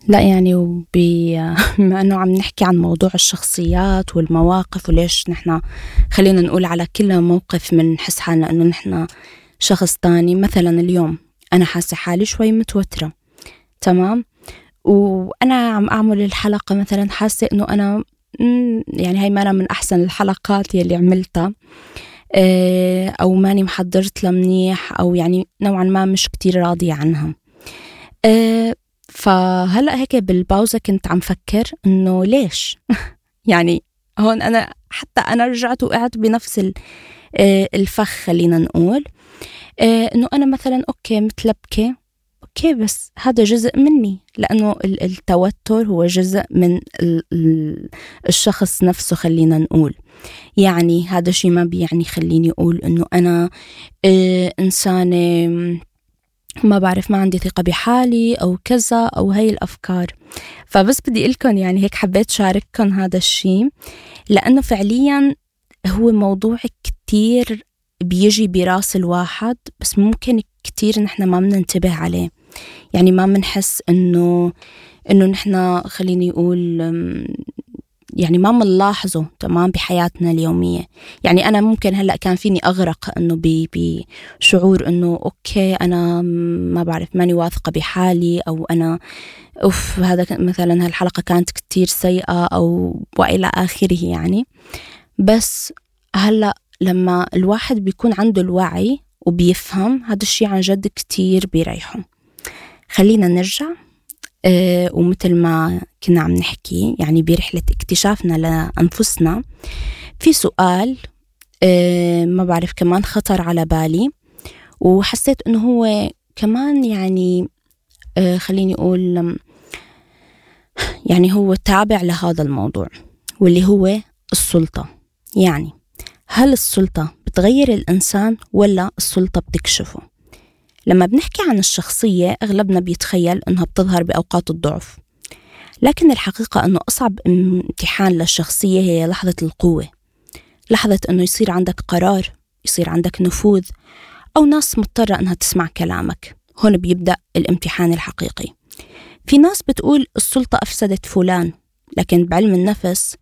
لا يعني بما أنه عم نحكي عن موضوع الشخصيات والمواقف، وليش نحنا خلينا نقول على كل موقف من نحس حالنا أنه نحنا شخص تاني. مثلا اليوم أنا حاسة حالي شوي متوترة، تمام، وأنا عم أعمل الحلقة مثلا حاسة أنه أنا يعني هاي ما من أحسن الحلقات يلي عملتها، أو ماني محضرت لها منيح، أو يعني نوعا ما مش كتير راضية عنها. فهلأ هيك بالباوزة كنت عم فكر إنه ليش يعني هون أنا حتى أنا رجعت وقعت بنفس الفخ، خلينا نقول إنه أنا مثلا أوكي متلبكة، أوكي بس هذا جزء مني، لأنه التوتر هو جزء من الشخص نفسه، خلينا نقول. يعني هذا شيء ما بيعني خليني أقول إنه أنا إنسانة ما بعرف، ما عندي ثقة بحالي أو كذا أو هاي الأفكار. فبس بدي لكم يعني هيك حبيت شارككم هذا الشيء، لأنه فعليا هو موضوع كتير بيجي براس الواحد، بس ممكن كتير نحن ما مننتبه عليه. يعني ما منحس إنه نحن خليني أقول يعني ما منلاحظه تمام بحياتنا اليومية. يعني أنا ممكن هلأ كان فيني أغرق إنه بشعور إنه أوكي أنا ما بعرف، ماني واثقة بحالي، أو أنا أوف هذا مثلا هالحلقة كانت كتير سيئة أو وإلى آخره يعني. بس هلأ لما الواحد بيكون عنده الوعي وبيفهم هذا الشيء عن جد كتير بيريحه. خلينا نرجع ومثل ما كنا عم نحكي يعني برحلة اكتشافنا لأنفسنا، في سؤال ما بعرف كمان خطر على بالي، وحسيت إنه هو كمان يعني خليني أقول يعني هو تابع لهذا الموضوع، واللي هو السلطة. يعني هل السلطة بتغير الإنسان ولا السلطة بتكشفه؟ لما بنحكي عن الشخصية أغلبنا بيتخيل أنها بتظهر بأوقات الضعف، لكن الحقيقة أنه أصعب امتحان للشخصية هي لحظة القوة، لحظة أنه يصير عندك قرار، يصير عندك نفوذ، أو ناس مضطرة أنها تسمع كلامك. هون بيبدأ الامتحان الحقيقي. في ناس بتقول السلطة أفسدت فلان، لكن بعلم النفس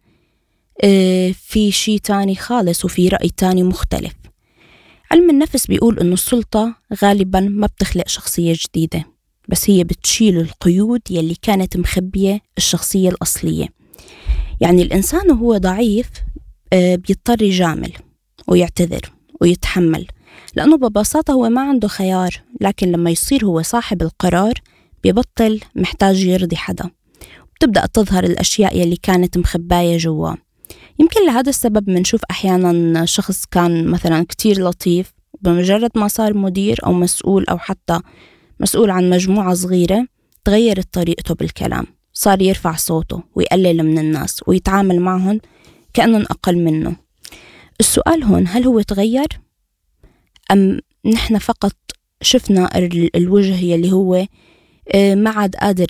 في شيء تاني خالص، وفي رأي تاني مختلف. علم النفس بيقول إنه السلطة غالباً ما بتخلق شخصية جديدة، بس هي بتشيل القيود يلي كانت مخبية الشخصية الأصلية. يعني الإنسان وهو ضعيف بيضطر يجامل ويعتذر ويتحمل، لأنه ببساطة هو ما عنده خيار. لكن لما يصير هو صاحب القرار بيبطل محتاج يرضي حدا، بتبدأ تظهر الأشياء يلي كانت مخباية جوا. يمكن لهذا السبب منشوف أحيانا شخص كان مثلا كتير لطيف، بمجرد ما صار مدير أو مسؤول، أو حتى مسؤول عن مجموعة صغيرة، تغيرت طريقته بالكلام، صار يرفع صوته ويقلل من الناس ويتعامل معهم كأنهم أقل منه. السؤال هون، هل هو تغير أم نحن فقط شفنا الوجه يلي هو ما عاد قادر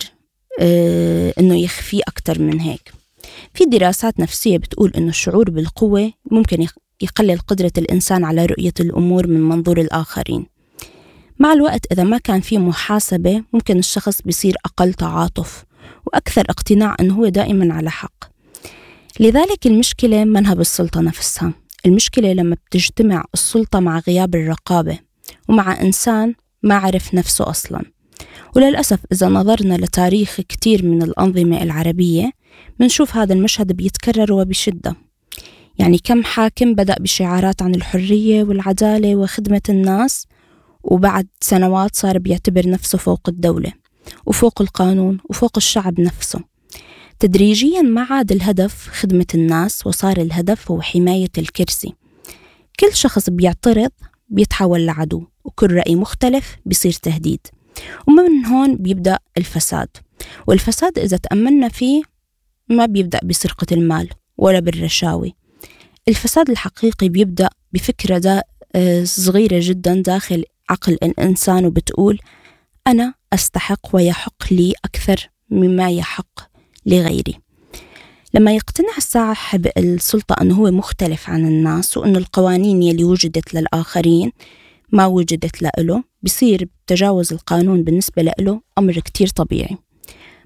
إنه يخفيه أكتر من هيك؟ في دراسات نفسية بتقول إنه الشعور بالقوة ممكن يقلل قدرة الإنسان على رؤية الأمور من منظور الآخرين. مع الوقت إذا ما كان في محاسبة، ممكن الشخص بيصير أقل تعاطف وأكثر اقتناع إنه هو دائما على حق. لذلك المشكلة منها بالسلطة نفسها، المشكلة لما بتجتمع السلطة مع غياب الرقابة، ومع إنسان ما عرف نفسه أصلا. وللأسف إذا نظرنا لتاريخ كتير من الأنظمة العربية منشوف هذا المشهد بيتكرر وبشدة. يعني كم حاكم بدأ بشعارات عن الحرية والعدالة وخدمة الناس، وبعد سنوات صار بيعتبر نفسه فوق الدولة وفوق القانون وفوق الشعب نفسه. تدريجيا ما عاد الهدف خدمة الناس، وصار الهدف هو حماية الكرسي. كل شخص بيعترض بيتحول لعدو، وكل رأي مختلف بيصير تهديد. ومن هون بيبدأ الفساد. والفساد إذا تأملنا فيه ما بيبدأ بسرقة المال ولا بالرشاوي. الفساد الحقيقي بيبدأ بفكرة صغيرة جدا داخل عقل الإنسان، وبتقول أنا أستحق ويحق لي أكثر مما يحق لغيري. لما يقتنع صاحب السلطة أنه هو مختلف عن الناس، وأنه القوانين يلي وجدت للآخرين ما وجدت لإله، بصير تجاوز القانون بالنسبة لإله أمر كتير طبيعي.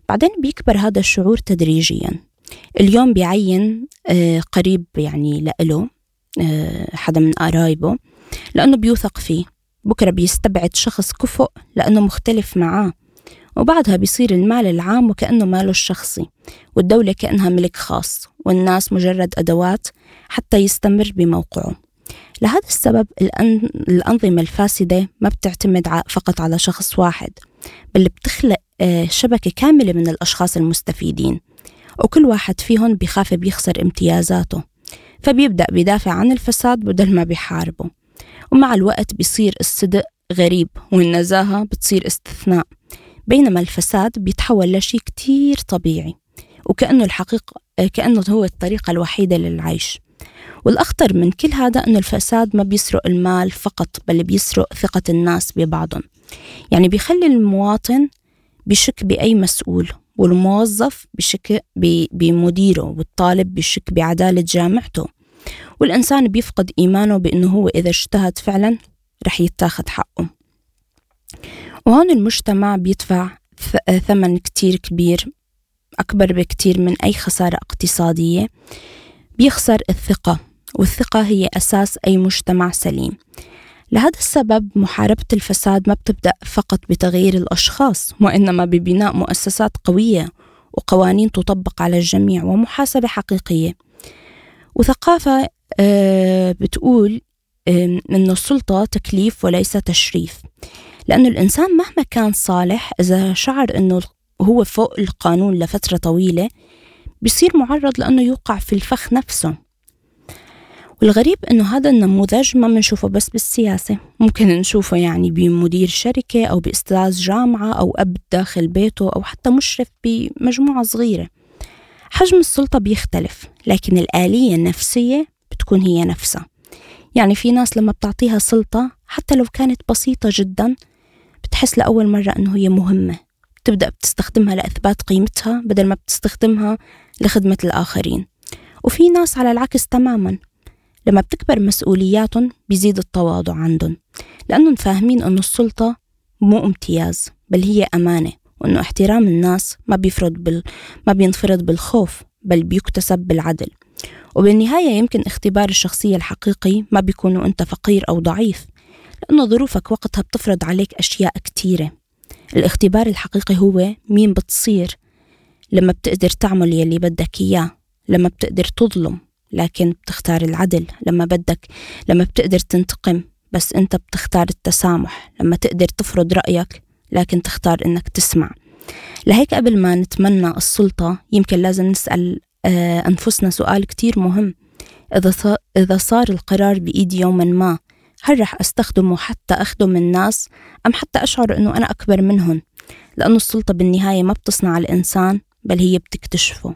بعدين بيكبر هذا الشعور تدريجيا. اليوم بيعين قريب يعني لإله، حدا من قرايبه، لأنه بيوثق فيه. بكرة بيستبعد شخص كفؤ لأنه مختلف معاه، وبعدها بيصير المال العام وكأنه ماله الشخصي، والدولة كأنها ملك خاص، والناس مجرد أدوات حتى يستمر بموقعه. لهذا السبب الأنظمة الفاسدة ما بتعتمد فقط على شخص واحد، بل بتخلق شبكة كاملة من الأشخاص المستفيدين، وكل واحد فيهم بيخاف بيخسر امتيازاته، فبيبدأ بيدافع عن الفساد بدل ما بيحاربه. ومع الوقت بيصير الصدق غريب والنزاهة بتصير استثناء، بينما الفساد بيتحول لشيء كتير طبيعي، وكأنه الحقيقة كأنه هو الطريقة الوحيدة للعيش. والأخطر من كل هذا أنه الفساد ما بيسرق المال فقط، بل بيسرق ثقة الناس ببعضهم. يعني بيخلي المواطن بيشك بأي مسؤول، والموظف بيشك بمديره، والطالب بيشك بعدالة جامعته، والإنسان بيفقد إيمانه بأنه هو إذا اجتهد فعلا رح يتاخد حقه. وهون المجتمع بيدفع ثمن كتير كبير، أكبر بكتير من أي خسارة اقتصادية. بيخسر الثقة، والثقة هي أساس أي مجتمع سليم. لهذا السبب محاربة الفساد ما بتبدأ فقط بتغيير الأشخاص، وإنما ببناء مؤسسات قوية وقوانين تطبق على الجميع ومحاسبة حقيقية. وثقافة بتقول إنه السلطة تكليف وليس تشريف، لأنه الإنسان مهما كان صالح إذا شعر إنه هو فوق القانون لفترة طويلة بيصير معرض لأنه يوقع في الفخ نفسه. والغريب إنه هذا النموذج ما بنشوفه بس بالسياسة، ممكن نشوفه يعني بمدير شركة أو بأستاذ جامعة أو أب داخل بيته أو حتى مشرف بمجموعة صغيرة. حجم السلطة بيختلف، لكن الآلية النفسية بتكون هي نفسها. يعني في ناس لما بتعطيها سلطة حتى لو كانت بسيطة جدا بتحس لأول مرة إنه هي مهمة، بتبدأ بتستخدمها لإثبات قيمتها بدل ما بتستخدمها لخدمة الآخرين. وفي ناس على العكس تماما، لما بتكبر مسؤولياتهم بيزيد التواضع عندهم، لأنهم فاهمين أنه السلطة مو امتياز بل هي أمانة، وأنه احترام الناس ما بينفرض بالخوف بل بيكتسب بالعدل. وبالنهاية يمكن اختبار الشخصية الحقيقي ما بيكونوا أنت فقير أو ضعيف، لأنه ظروفك وقتها بتفرض عليك أشياء كتيرة. الاختبار الحقيقي هو مين بتصير لما بتقدر تعمل يلي بدك إياه، لما بتقدر تظلم لكن بتختار العدل، لما بتقدر تنتقم بس أنت بتختار التسامح، لما تقدر تفرض رأيك لكن تختار إنك تسمع. لهيك قبل ما نتمنى السلطة يمكن لازم نسأل أنفسنا سؤال كتير مهم: إذا صار القرار بإيدي يوما ما، هل رح أستخدمه حتى أخدم الناس أم حتى أشعر أنه أنا أكبر منهم؟ لأنه السلطة بالنهاية ما بتصنع الإنسان بل هي بتكتشفه.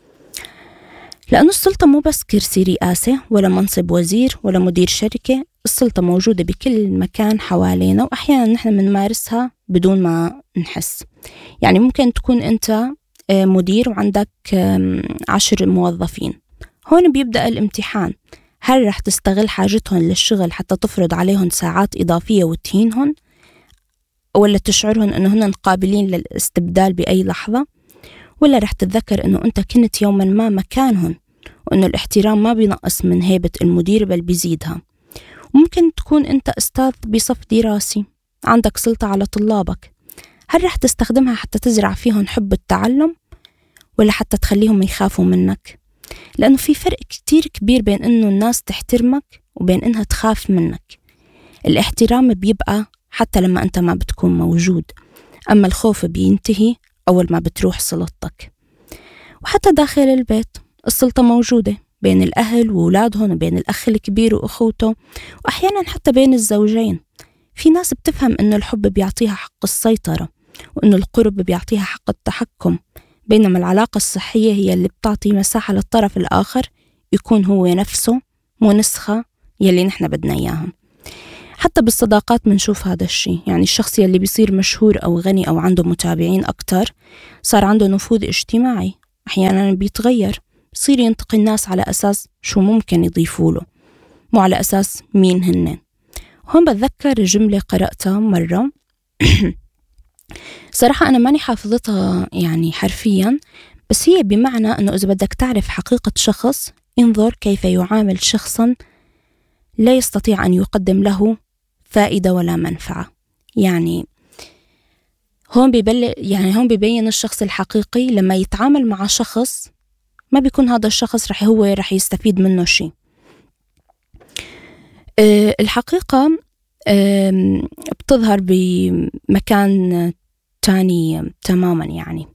لأنه السلطة مو بس كرسي رئاسة ولا منصب وزير ولا مدير شركة، السلطة موجودة بكل مكان حوالينا، وأحيانا نحن بنمارسها بدون ما نحس. يعني ممكن تكون أنت مدير وعندك 10 موظفين، هون بيبدأ الامتحان. هل رح تستغل حاجتهم للشغل حتى تفرض عليهم ساعات إضافية وتهينهم، ولا تشعرهم أنه هن قابلين للاستبدال بأي لحظة؟ ولا رح تتذكر أنه أنت كنت يوما ما مكانهم، وأنه الاحترام ما بينقص من هيبة المدير بل بيزيدها؟ وممكن تكون أنت أستاذ بصف دراسي، عندك سلطة على طلابك، هل رح تستخدمها حتى تزرع فيهم حب التعلم ولا حتى تخليهم يخافوا منك؟ لأنه في فرق كتير كبير بين أنه الناس تحترمك وبين أنها تخاف منك. الاحترام بيبقى حتى لما أنت ما بتكون موجود، أما الخوف بينتهي أول ما بتروح سلطتك. وحتى داخل البيت السلطة موجودة بين الأهل وأولادهم، وبين الأخ الكبير وأخوته، وأحيانا حتى بين الزوجين. في ناس بتفهم أنه الحب بيعطيها حق السيطرة، وأنه القرب بيعطيها حق التحكم، بينما العلاقة الصحية هي اللي بتعطي مساحة للطرف الآخر يكون هو نفسه، مو نسخة يلي نحن بدنا إياها. حتى بالصداقات منشوف هذا الشيء، يعني الشخص يلي بيصير مشهور أو غني أو عنده متابعين أكتر صار عنده نفوذ اجتماعي، أحيانا بيتغير، بصير ينتقي الناس على أساس شو ممكن يضيفوا له، مو على أساس مين هن. هون بتذكر جملة قرأتها مرة صراحة أنا ماني حافظتها يعني حرفيا، بس هي بمعنى أنه إذا بدك تعرف حقيقة شخص انظر كيف يعامل شخصا لا يستطيع أن يقدم له فائدة ولا منفعة. يعني هون بيبين الشخص الحقيقي لما يتعامل مع شخص ما بيكون هذا الشخص رح يستفيد منه شيء. الحقيقة بتظهر بمكان تاني تماما.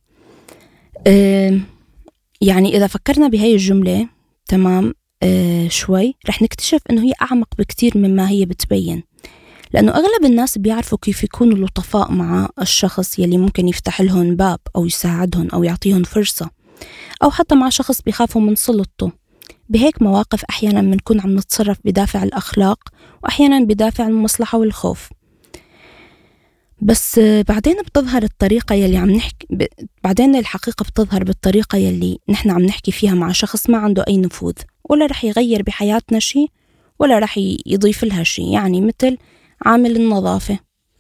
يعني إذا فكرنا بهاي الجملة تمام شوي رح نكتشف أنه هي أعمق بكتير مما هي بتبين، لأنه أغلب الناس بيعرفوا كيف يكونوا لطفاء مع الشخص يلي ممكن يفتح لهم باب أو يساعدهم أو يعطيهم فرصة، أو حتى مع شخص بيخافوا من سلطته. بهيك مواقف أحيانا بنكون عم نتصرف بدافع الأخلاق وأحيانا بدافع المصلحة والخوف. بس بعدين بتظهر الطريقة يلي عم نحكي بعدين الحقيقة بتظهر بالطريقة يلي نحن عم نحكي فيها مع شخص ما عنده أي نفوذ ولا رح يغير بحياتنا شيء ولا رح يضيف لها شيء. يعني مثل عامل النظافة،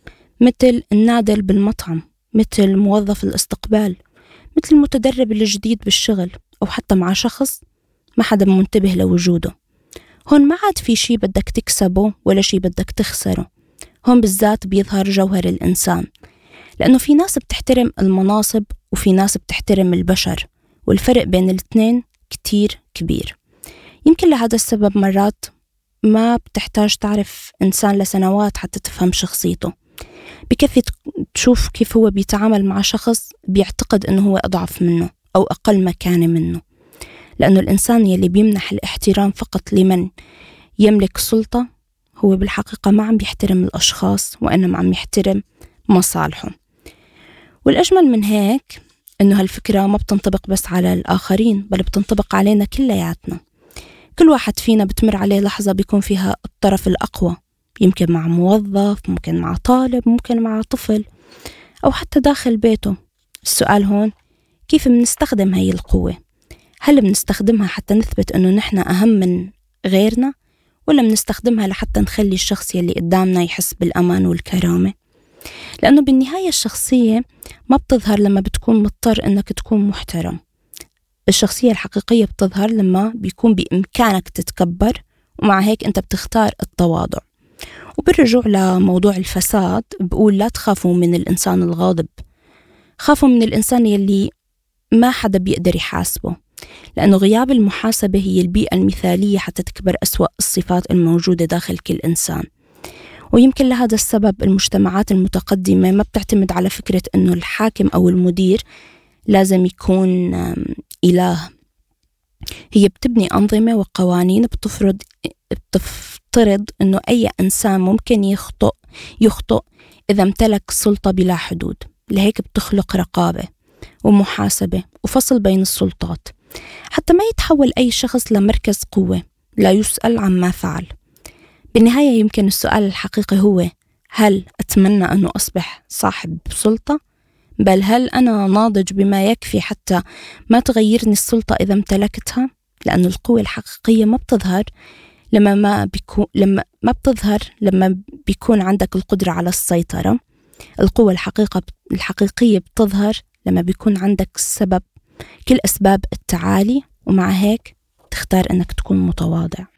مثل النادل بالمطعم، مثل موظف الاستقبال، مثل المتدرب الجديد بالشغل، أو حتى مع شخص ما حدا منتبه لوجوده. هون ما عاد في شي بدك تكسبه ولا شي بدك تخسره. هون بالذات بيظهر جوهر الإنسان، لأنه في ناس بتحترم المناصب وفي ناس بتحترم البشر، والفرق بين الاثنين كتير كبير. يمكن لهذا السبب مرات ما بتحتاج تعرف إنسان لسنوات حتى تفهم شخصيته. بكفي تشوف كيف هو بيتعامل مع شخص بيعتقد أنه هو أضعف منه أو أقل مكانة منه، لأنه الإنسان يلي بيمنح الاحترام فقط لمن يملك سلطة هو بالحقيقة ما عم بيحترم الأشخاص وإنما عم يحترم مصالحهم. والأجمل من هيك إنه هالفكرة ما بتنطبق بس على الآخرين بل بتنطبق علينا كلياتنا. كل واحد فينا بتمر عليه لحظة بيكون فيها الطرف الأقوى، يمكن مع موظف، ممكن مع طالب، ممكن مع طفل، أو حتى داخل بيته. السؤال هون كيف بنستخدم هاي القوة؟ هل بنستخدمها حتى نثبت إنه نحن أهم من غيرنا، ولا بنستخدمها لحتى نخلي الشخص يلي قدامنا يحس بالأمان والكرامة؟ لأنه بالنهاية الشخصية ما بتظهر لما بتكون مضطر إنك تكون محترم. الشخصية الحقيقية بتظهر لما بيكون بإمكانك تتكبر، ومع هيك أنت بتختار التواضع. وبالرجوع لموضوع الفساد بقول لا تخافوا من الإنسان الغاضب، خافوا من الإنسان يلي ما حدا بيقدر يحاسبه، لأنه غياب المحاسبة هي البيئة المثالية حتى تكبر أسوأ الصفات الموجودة داخل كل إنسان. ويمكن لهذا السبب المجتمعات المتقدمة ما بتعتمد على فكرة أنه الحاكم أو المدير لازم يكون إله. هي بتبني أنظمة وقوانين بتفترض أنه أي إنسان ممكن يخطئ إذا امتلك سلطة بلا حدود. لهيك بتخلق رقابة ومحاسبة وفصل بين السلطات حتى ما يتحول أي شخص لمركز قوة لا يسأل عما فعل. بالنهاية يمكن السؤال الحقيقي هو هل أتمنى أنه أصبح صاحب سلطة؟ بل هل أنا ناضج بما يكفي حتى ما تغيرني السلطة إذا امتلكتها؟ لأن القوة الحقيقية ما بتظهر لما بيكون عندك القدرة على السيطرة. القوة الحقيقية بتظهر لما بيكون عندك كل أسباب التعالي، ومع هيك تختار أنك تكون متواضع.